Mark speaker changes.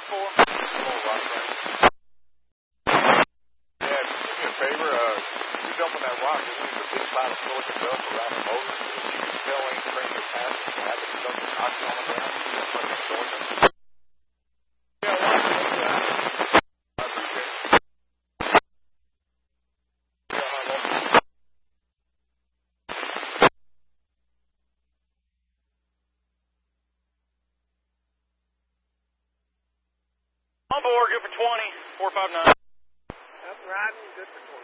Speaker 1: 4.
Speaker 2: Yeah, just do me a favor. You jump on that rock, there's a big cloud of silica dust around the motor. If you can tell any train you're passing, have it stuck in oxygen on the ground. That's like a silica.
Speaker 1: Yeah, watch it.
Speaker 2: I appreciate it.
Speaker 1: On board, good for 20, 459.
Speaker 3: Up riding, good for 20.